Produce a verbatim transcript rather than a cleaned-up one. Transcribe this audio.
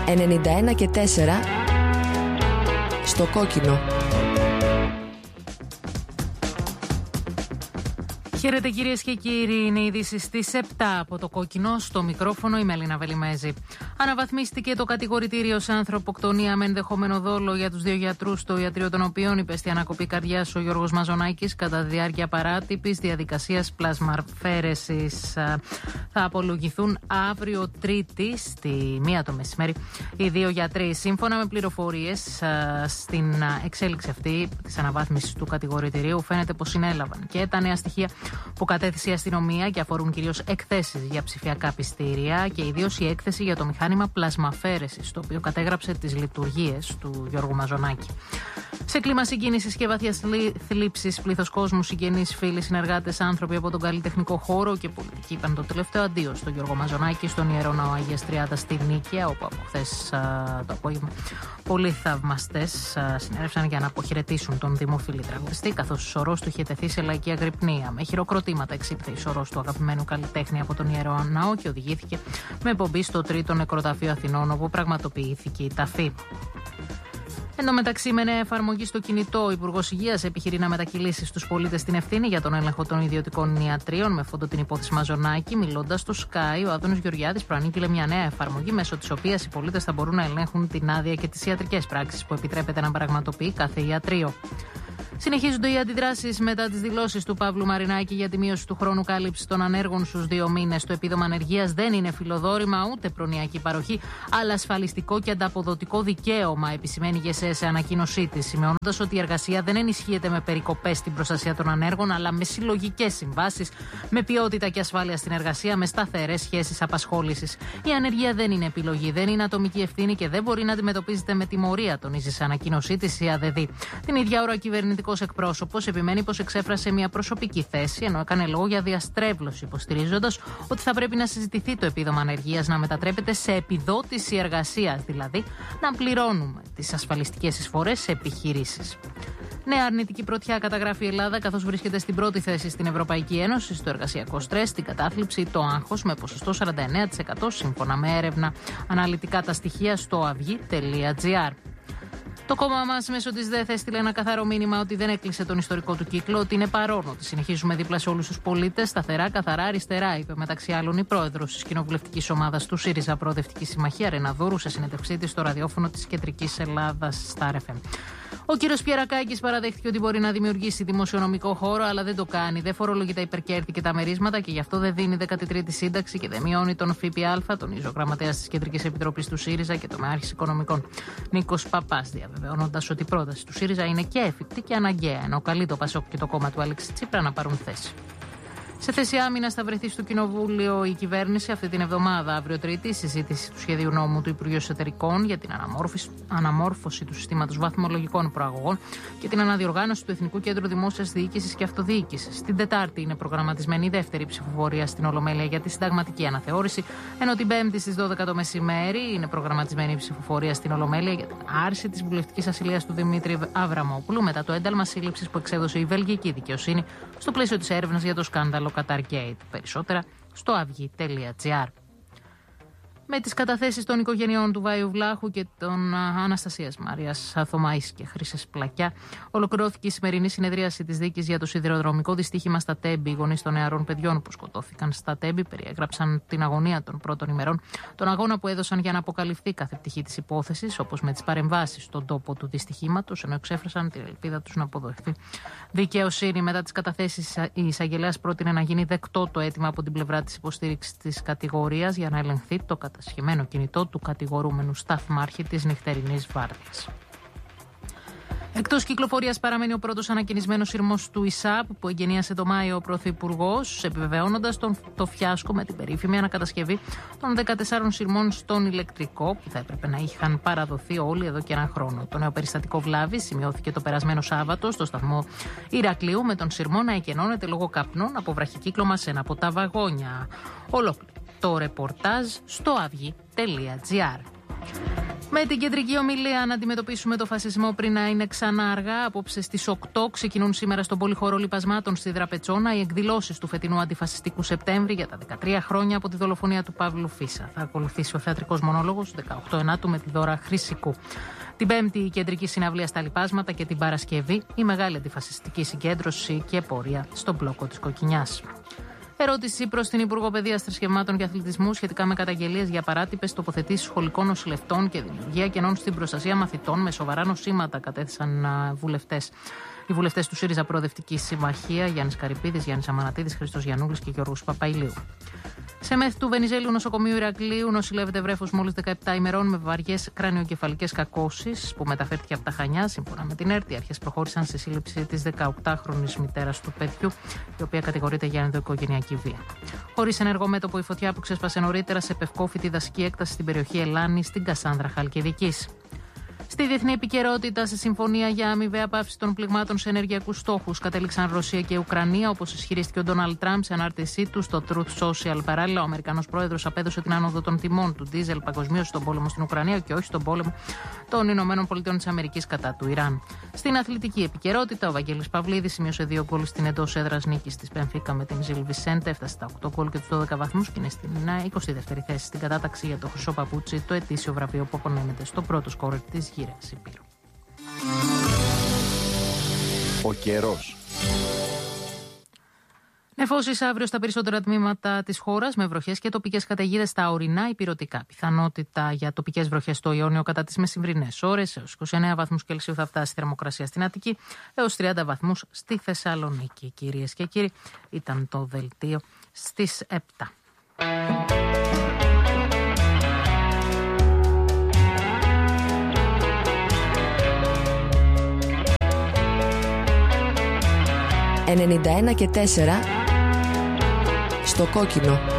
ενενήντα ένα και τέσσερα στο κόκκινο. Χαίρετε κυρίες και κύριοι, είναι οι ειδήσεις στις επτά από το κόκκινο, στο μικρόφωνο η Μελίνα Βελιμέζη. Αναβαθμίστηκε το κατηγορητήριο σε ανθρωποκτονία με ενδεχόμενο δόλο για τους δύο γιατρούς στο ιατρείο των οποίων υπέστη ανακοπή καρδιάς ο Γιώργος Μαζονάκης κατά τη διάρκεια παράτυπης διαδικασίας πλασμαρφαίρεσης. Θα απολογηθούν αύριο Τρίτη στη μία το μεσημέρι οι δύο γιατροί. Σύμφωνα με πληροφορίες στην εξέλιξη αυτή της αναβάθμισης του κατηγορητηρίου φαίνεται πως συνέλαβαν και τα νέα στοιχεία που κατέθεσε η αστυνομία και αφορούν κυρίως εκθέσεις για ψηφιακά πιστήρια και ιδίως η έκθεση για το μηχάνημα πλασμαφαίρεσης, το οποίο κατέγραψε τις λειτουργίες του Γιώργου Μαζονάκη. Σε κλίμα συγκίνησης και βαθιάς θλίψης, πλήθος κόσμου, συγγενείς, φίλοι, συνεργάτες, άνθρωποι από τον καλλιτεχνικό χώρο και πολιτικοί είπαν το τελευταίο αντίο στον Γιώργο Μαζονάκη στον Ιερό Ναό Αγίας Τριάδας στη Νίκαια, όπου από χθες το απόγευμα πολλοί θαυμαστές συνέρευσαν για να αποχαιρετήσουν τον δημοφιλή τραγουδιστή, καθώς ο σωρός του είχε τεθεί σε λαϊκή αγρυπνία. Με χειροκροτήματα εξήπθε η σωρός του αγαπημένου καλλιτέχνη από τον Ιερό Ναό και οδηγήθηκε με πομπή στο τρίτο νεκροταφείο Αθηνών, όπου πραγματοποιήθηκε η ταφή. Εν τω μεταξύ, με νέα εφαρμογή στο κινητό, ο Υπουργός Υγείας επιχειρεί να μετακυλήσει στους πολίτες την ευθύνη για τον έλεγχο των ιδιωτικών ιατρίων με φόντο την υπόθεση Μαζονάκη. Μιλώντας στο Sky, ο Άδωνης Γεωργιάδης προανήγγειλε μια νέα εφαρμογή μέσω της οποίας οι πολίτες θα μπορούν να ελέγχουν την άδεια και τις ιατρικές πράξεις που επιτρέπεται να πραγματοποιεί κάθε ιατρείο. Συνεχίζονται οι αντιδράσεις μετά τις δηλώσεις του Παύλου Μαρινάκη για τη μείωση του χρόνου κάλυψης των ανέργων στους δύο μήνες. Το επίδομα ανεργίας δεν είναι φιλοδόρημα ούτε προνοιακή παροχή, αλλά ασφαλιστικό και ανταποδοτικό δικαίωμα, επισημαίνει η ΓΕΣΕ σε ανακοίνωσή της, σημειώνοντας ότι η εργασία δεν ενισχύεται με περικοπές στην προστασία των ανέργων, αλλά με συλλογικές συμβάσεις, με ποιότητα και ασφάλεια στην εργασία, με σταθερές σχέσεις απασχόλησης. Η ανεργία δεν είναι επιλογή, δεν είναι ατομική ευθύνη και δεν μπορεί να αντιμετωπίζεται με τιμωρία, τονίζει σε ανακοίνωσή της η ΑΔΔ. Την ίδια ώρα, ο κυβερνητικός εκπρόσωπος επιμένει πως εξέφρασε μια προσωπική θέση, ενώ έκανε λόγο για διαστρέβλωση, υποστηρίζοντας ότι θα πρέπει να συζητηθεί το επίδομα ανεργίας να μετατρέπεται σε επιδότηση εργασίας, δηλαδή να πληρώνουμε τις ασφαλιστικές εισφορές σε επιχειρήσεις. Νέα αρνητική πρωτιά καταγράφει η Ελλάδα, καθώς βρίσκεται στην πρώτη θέση στην Ευρωπαϊκή Ένωση στο εργασιακό στρες, την κατάθλιψη, το άγχος, με ποσοστό σαράντα εννέα τοις εκατό σύμφωνα με έρευνα. Αναλυτικά τα στοιχεία στο αυγή τελεία τζι άρ. Το κόμμα μας μέσω της ΔΕΘ έστειλε ένα καθαρό μήνυμα ότι δεν έκλεισε τον ιστορικό του κύκλο, ότι είναι παρόν, ότι συνεχίζουμε δίπλα σε όλους τους πολίτες, σταθερά, καθαρά, αριστερά, είπε μεταξύ άλλων η πρόεδρος της κοινοβουλευτικής ομάδας του ΣΥΡΙΖΑ Προοδευτική Συμμαχία, Ρένα Δούρου, σε συνέντευξή της στο ραδιόφωνο της Κεντρικής Ελλάδας στα αρ εφ εμ. Ο κύριος Πιερακάκης παραδέχτηκε ότι μπορεί να δημιουργήσει δημοσιονομικό χώρο, αλλά δεν το κάνει. Δεν φορολογεί τα υπερκέρδη και τα μερίσματα και γι' αυτό δεν δίνει δέκατη τρίτη σύνταξη και δεν μειώνει τον ΦΠΑ, τονίζει ο γραμματέας της Κεντρικής Επιτροπής του ΣΥΡΙΖΑ και τομεάρχης οικονομικών Νίκος Παπάς, διαβεβαιώνοντας ότι η πρόταση του ΣΥΡΙΖΑ είναι και εφικτή και αναγκαία, ενώ καλεί το ΠΑΣΟΚ και το κόμμα του Αλέξη Τσίπρα να πάρουν θέση. Σε θέση άμυνας θα βρεθεί στο Κοινοβούλιο η κυβέρνηση αυτή την εβδομάδα. Αύριο Τρίτη, η συζήτηση του σχεδίου νόμου του Υπουργείου Εσωτερικών για την αναμόρφωση του συστήματος βαθμολογικών προαγωγών και την αναδιοργάνωση του Εθνικού Κέντρου Δημόσιας Διοίκησης και Αυτοδιοίκησης. Την Τετάρτη είναι προγραμματισμένη η δεύτερη ψηφοφορία στην Ολομέλεια για τη συνταγματική αναθεώρηση, ενώ την Πέμπτη στις δώδεκα το μεσημέρι είναι προγραμματισμένη η ψηφοφορία στην Ολομέλεια για την άρση της βουλευτικής ασυλίας του Δημήτρη Αβραμόπουλου μετά το ένταλμα σύλληψης που εξέδωσε η βελγική δικαιοσύνη στο πλαίσιο της έρευνας για το σκάνδαλο Qatargate. Περισσότερα στο αυγή τελεία τζι άρ. Με τις καταθέσεις των οικογενειών του Βάιου Βλάχου και των Αναστασίας Μαρίας Θωμαής και Χρύσης Πλακιά, ολοκληρώθηκε η σημερινή συνεδρίαση της δίκης για το σιδηροδρομικό δυστύχημα στα Τέμπη. Οι γονείς των νεαρών παιδιών που σκοτώθηκαν στα Τέμπη περιέγραψαν την αγωνία των πρώτων ημερών, τον αγώνα που έδωσαν για να αποκαλυφθεί κάθε πτυχή της υπόθεσης, όπως με τις παρεμβάσεις στον τόπο του δυστυχήματος, ενώ εξέφρασαν την ελπίδα τους να αποδοθεί δικαιοσύνη. Μετά τις καταθέσεις, η εισαγγελέας πρότεινε να γίνει δεκτό το αίτημα από την πλευρά της υποστήριξης της κατηγορίας για να ελεγχθεί το κατασχεμένο κινητό του κατηγορούμενου σταθμάρχη της νυχτερινής βάρδιας. Εκτός κυκλοφορίας παραμένει ο πρώτος ανακοινισμένος σειρμός του ΙΣΑΠ που εγγενίασε το Μάιο ο Πρωθυπουργός, επιβεβαιώνοντας τον, το φιάσκο με την περίφημη ανακατασκευή των δεκατεσσάρων σειρμών στον ηλεκτρικό που θα έπρεπε να είχαν παραδοθεί όλοι εδώ και ένα χρόνο. Το νέο περιστατικό βλάβη σημειώθηκε το περασμένο Σάββατο στο σταθμό Ηρακλείου, με τον σειρμό να εκενώνεται λόγω καπνών από βραχικύκλωμα σε ένα από τα βαγόνια. Ολόκληρο το ρεπορτάζ στο αυγή τελεία τζι άρ. Με την κεντρική ομιλία να αντιμετωπίσουμε το φασισμό πριν να είναι ξανά αργά. Απόψε στις οκτώ ξεκινούν σήμερα στον Πολυχώρο Λιπασμάτων στη Δραπετσόνα οι εκδηλώσεις του φετινού αντιφασιστικού Σεπτέμβρη για τα δεκατρία χρόνια από τη δολοφονία του Παύλου Φίσα. Θα ακολουθήσει ο θεατρικός μονόλογος δεκαοκτώ Ενάτου με τη Δώρα Χρυσικού. Την Πέμπτη η κεντρική συναυλία στα Λιπάσματα και την Παρασκευή η μεγάλη αντιφασιστική συγκέντρωση και πορεία στον μπλόκο της Κοκκινιάς. Ερώτηση προς την Υπουργό Παιδείας, Θρησκευμάτων και Αθλητισμού σχετικά με καταγγελίες για παράτυπες τοποθετήσεις σχολικών νοσηλευτών και δημιουργία κενών στην προστασία μαθητών με σοβαρά νοσήματα, κατέθεσαν βουλευτές. Οι βουλευτές του ΣΥΡΙΖΑ Προοδευτική Συμμαχία, Γιάννης Καρυπίδης, Γιάννης Αμανατίδης, Χρήστος Γιαννούλης και Γιώργος Παπαϊλίου. Σε μεθ του Βενιζέλιου Νοσοκομείου Ηρακλείου νοσηλεύεται βρέφος μόλις δεκαεπτά ημερών με βαριές κρανιοκεφαλικές κακώσεις που μεταφέρθηκε από τα Χανιά. Σύμφωνα με την ΕΡΤ, οι αρχές προχώρησαν σε σύλληψη της δεκαοκτάχρονης μητέρας του παιδιού, η οποία κατηγορείται για ενδοοικογενειακή βία. Χωρίς ενεργό μέτωπο η φωτιά που ξέσπασε νωρίτερα σε πευκόφυτη δασική έκταση στην περιοχή Ελλάνη στην Κασάνδρα Χαλκιδικής. Στη διεθνή επικαιρότητα, σε συμφωνία για αμοιβαία πάυση των πληγμάτων σε ενεργειακούς στόχους, κατέληξαν Ρωσία και Ουκρανία, όπως ισχυρίστηκε ο Ντόναλντ Τραμπ σε ανάρτησή του στο Truth Social. Παράλληλα, ο Αμερικανός πρόεδρος απέδωσε την άνοδο των τιμών του ντίζελ παγκοσμίως στον πόλεμο στην Ουκρανία και όχι στον πόλεμο των Ηνωμένων Πολιτειών της Αμερικής κατά του Ιράν. Στην αθλητική επικαιρότητα, ο Βαγγέλης Παυλίδης σημείωσε δύο γκολ στην εντός έδρας νίκη της Μπενφίκα με την Ζιλ Βισέντε, έφτασε στα οκτώ γκολ και τους δώδεκα βαθμούς και είναι στην εικοστή δεύτερη θέση στην κατάταξη για το Χρυσό Παπούτσι, το ετήσιο βραβείο που απονέμεται στο πρώτο σκόρερ της γύρας Υπήρου. Ο καιρός. Νεφώσεις αύριο στα περισσότερα τμήματα της χώρας με βροχές και τοπικές καταιγίδες στα ορεινά υπηρετικά. Πιθανότητα για τοπικές βροχές στο Ιόνιο κατά τις μεσημβρινές ώρες. Έως είκοσι εννέα βαθμούς Κελσίου θα φτάσει η θερμοκρασία στην Αττική, έως τριάντα βαθμούς στη Θεσσαλονίκη. Κυρίες και κύριοι, ήταν το δελτίο στις επτά. ενενήντα ένα και τέσσερα στο κόκκινο.